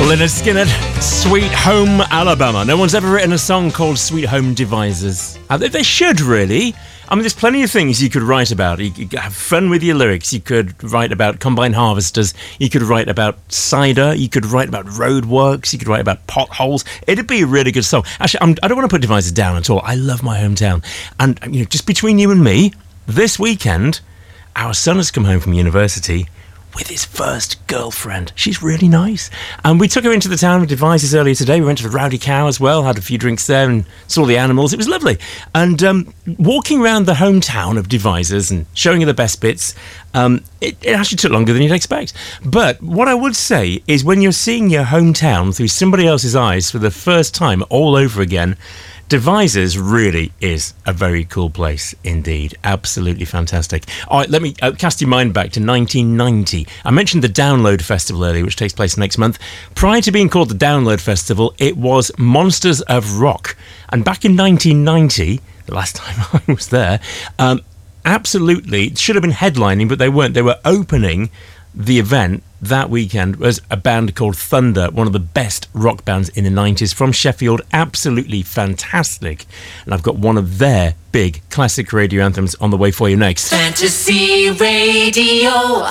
Lynyrd Skynyrd, Sweet Home Alabama. No one's ever written a song called Sweet Home Devices. They should, really. I mean, there's plenty of things you could write about. You could have fun with your lyrics. You could write about combine harvesters. You could write about cider. You could write about roadworks. You could write about potholes. It'd be a really good song. Actually, I don't want to put Devices down at all. I love my hometown. And, just between you and me, this weekend, our son has come home from university with his first girlfriend. She's really nice. And we took her into the town of Devices earlier today. We went to the Rowdy Cow as well, had a few drinks there and saw the animals. It was lovely. And walking around the hometown of Devices and showing her the best bits, it actually took longer than you'd expect. But what I would say is when you're seeing your hometown through somebody else's eyes for the first time all over again, Devices really is a very cool place indeed. Absolutely fantastic. All right, let me cast your mind back to 1990. I mentioned the Download Festival earlier, which takes place next month. Prior to being called the Download Festival, it was Monsters of Rock. And back in 1990, the last time I was there, absolutely, it should have been headlining, but they weren't. They were opening the event that weekend was a band called Thunder, one of the best rock bands in the 90s from Sheffield. Absolutely fantastic. And I've got one of their big classic radio anthems on the way for you next. Fantasy Radio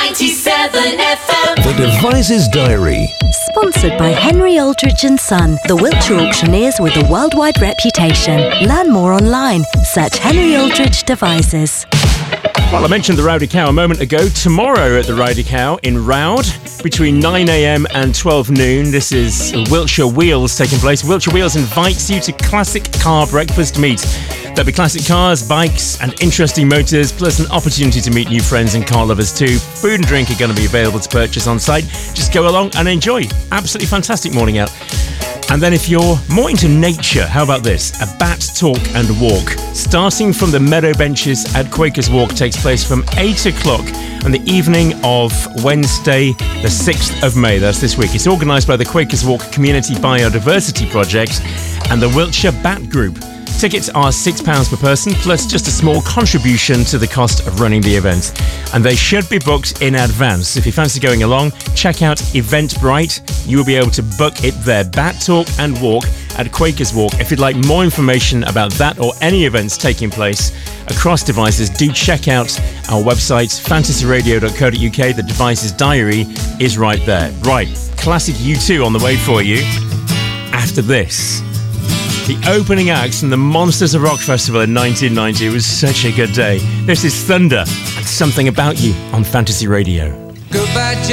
97 FM. The Devices Diary. Sponsored by Henry Aldridge & Son, the Wiltshire auctioneers with a worldwide reputation. Learn more online. Search Henry Aldridge Devices. Well, I mentioned the Rowdy Cow a moment ago. Tomorrow at the Rowdy Cow in Roud, between 9 a.m. and 12 noon, this is Wiltshire Wheels taking place. Wiltshire Wheels invites you to classic car breakfast meet. There'll be classic cars, bikes and interesting motors, plus an opportunity to meet new friends and car lovers too. Food and drink are going to be available to purchase on site. Just go along and enjoy. Absolutely fantastic morning out. And then if you're more into nature, how about this? A bat talk and walk. Starting from the meadow benches at Quakers Walk takes place from 8 o'clock on the evening of Wednesday, the 6th of May. That's this week. It's organised by the Quakers Walk Community Biodiversity Project and the Wiltshire Bat Group. Tickets are £6 per person, plus just a small contribution to the cost of running the event. And they should be booked in advance. If you fancy going along, check out Eventbrite. You will be able to book it there. Bat Talk and Walk at Quakers Walk. If you'd like more information about that or any events taking place across Devices, do check out our website, fantasyradio.co.uk. The Devices Diary is right there. Right, classic U2 on the way for you. After this, the opening acts from the Monsters of Rock Festival in 1990 was such a good day. This is Thunder and Something About You on Fantasy Radio. Goodbye,